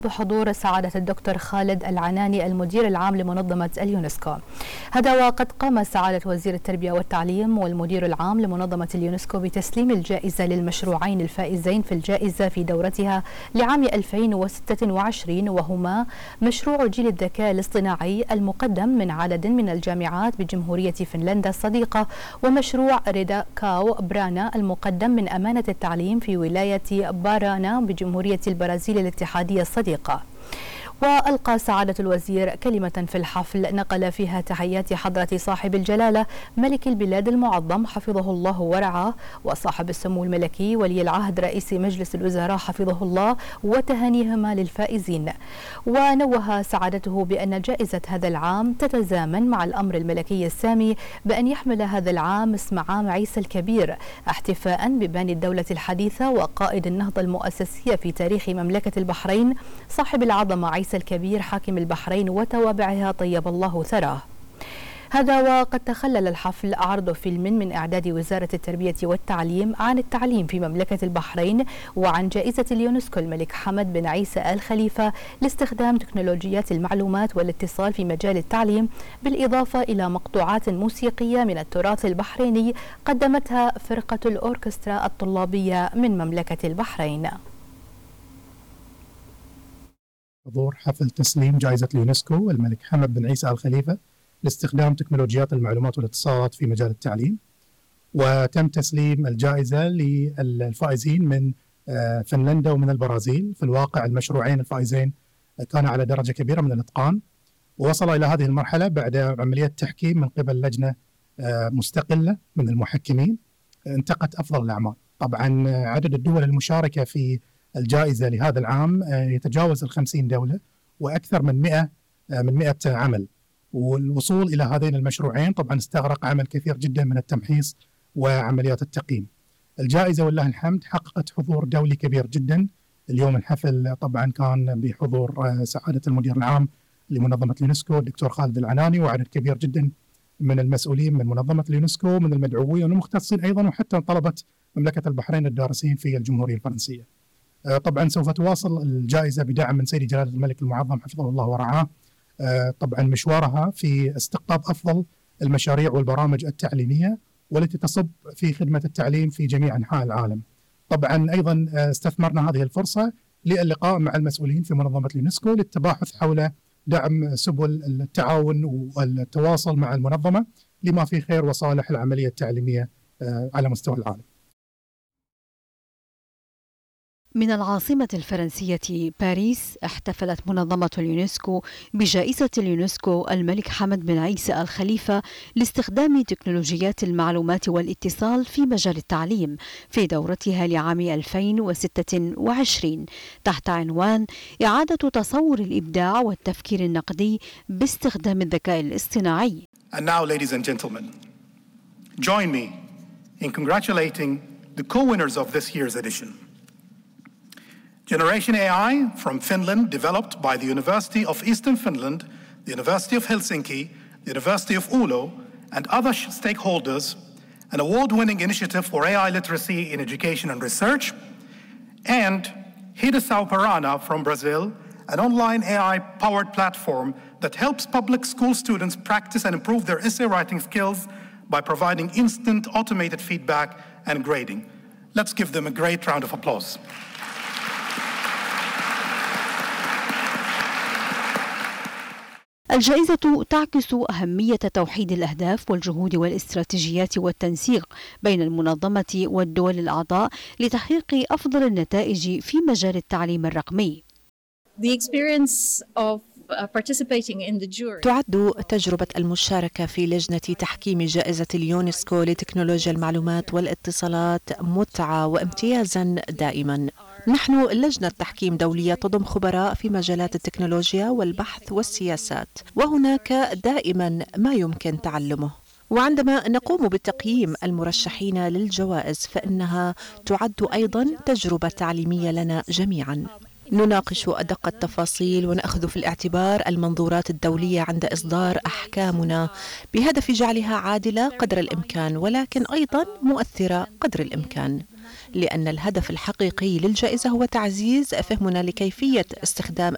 بحضور سعادة الدكتور خالد العناني المدير العام لمنظمة اليونسكو. هذا وقد قام سعادة وزير التربية والتعليم والمدير العام لمنظمة اليونسكو بتسليم الجائزة للمشروعين الفائزين في الجائزة في دورتها لعام 2026، وهما مشروع جيل الذكاء الاصطناعي المقدم من عدد من الجامعات بجمهورية فنلندا الصديقة، ومشروع ريدا كاو برانا المقدم من أمانة التعليم في ولاية بارانا بجمهورية البرازيل الاتحادية الصديقة. وألقى سعادة الوزير كلمة في الحفل نقل فيها تحيات حضرة صاحب الجلالة ملك البلاد المعظم حفظه الله ورعاه، وصاحب السمو الملكي ولي العهد رئيس مجلس الوزراء حفظه الله، وتهانيهما للفائزين. ونوه سعادته بأن جائزة هذا العام تتزامن مع الأمر الملكي السامي بأن يحمل هذا العام اسم عام عيسى الكبير، احتفاء بباني الدولة الحديثة وقائد النهضة المؤسسية في تاريخ مملكة البحرين صاحب العظمة عيسى الكبير حاكم البحرين وتوابعها طيب الله ثراه. هذا وقد تخلل الحفل عرض فيلم من إعداد وزارة التربية والتعليم عن التعليم في مملكة البحرين وعن جائزة اليونسكو الملك حمد بن عيسى آل خليفة لاستخدام تكنولوجيات المعلومات والاتصال في مجال التعليم، بالإضافة إلى مقطوعات موسيقية من التراث البحريني قدمتها فرقة الأوركسترا الطلابية من مملكة البحرين. حضور حفل تسليم جائزة اليونسكو الملك حمد بن عيسى آل خليفة لاستخدام تكنولوجيات المعلومات والاتصالات في مجال التعليم، وتم تسليم الجائزة للفائزين من فنلندا ومن البرازيل. في الواقع المشروعين الفائزين كان على درجة كبيرة من الإتقان، ووصل إلى هذه المرحلة بعد عملية تحكيم من قبل لجنة مستقلة من المحكمين انتقت أفضل الأعمال. طبعا عدد الدول المشاركة في الجائزة لهذا العام يتجاوز 50 دولة وأكثر من 100 عمل، والوصول إلى هذين المشروعين طبعا استغرق عمل كثير جدا من التمحيص وعمليات التقييم. الجائزة والله الحمد حققت حضور دولي كبير جدا. اليوم الحفل طبعا كان بحضور سعادة المدير العام لمنظمة اليونسكو الدكتور خالد العناني، وعدد كبير جدا من المسؤولين من منظمة اليونسكو من المدعوين والمختصين أيضا، وحتى طلبة مملكة البحرين الدارسين في الجمهورية الفرنسية. طبعا سوف تواصل الجائزة بدعم من سيدي جلالة الملك المعظم حفظه الله ورعاه طبعا مشوارها في استقطاب أفضل المشاريع والبرامج التعليمية والتي تصب في خدمة التعليم في جميع أنحاء العالم. طبعا أيضا استثمرنا هذه الفرصة للقاء مع المسؤولين في منظمة اليونسكو للتباحث حول دعم سبل التعاون والتواصل مع المنظمة لما في خير وصالح العملية التعليمية على مستوى العالم. من العاصمة الفرنسية باريس، احتفلت منظمة اليونسكو بجائزة اليونسكو الملك حمد بن عيسى آل خليفة لاستخدام تكنولوجيات المعلومات والاتصال في مجال التعليم في دورتها لعام 2026 تحت عنوان إعادة تصور الإبداع والتفكير النقدي باستخدام الذكاء الاصطناعي. And now, ladies and gentlemen, join me in congratulating the co-winners of this year's edition. Generation AI from Finland, developed by the University of Eastern Finland, the University of Helsinki, the University of Oulu, and other stakeholders, an award-winning initiative for AI literacy in education and research, and Redação Parana from Brazil, an online AI-powered platform that helps public school students practice and improve their essay writing skills by providing instant automated feedback and grading. Let's give them a great round of applause. الجائزة تعكس أهمية توحيد الأهداف والجهود والاستراتيجيات والتنسيق بين المنظمة والدول الأعضاء لتحقيق أفضل النتائج في مجال التعليم الرقمي. تعد تجربة المشاركة في لجنة تحكيم جائزة اليونسكو لتكنولوجيا المعلومات والاتصالات متعة وامتيازا دائما. نحن لجنة تحكيم دولية تضم خبراء في مجالات التكنولوجيا والبحث والسياسات، وهناك دائما ما يمكن تعلمه. وعندما نقوم بتقييم المرشحين للجوائز فإنها تعد أيضا تجربة تعليمية لنا جميعا. نناقش أدق التفاصيل ونأخذ في الاعتبار المنظورات الدولية عند إصدار أحكامنا بهدف جعلها عادلة قدر الإمكان، ولكن أيضا مؤثرة قدر الإمكان، لأن الهدف الحقيقي للجائزة هو تعزيز فهمنا لكيفية استخدام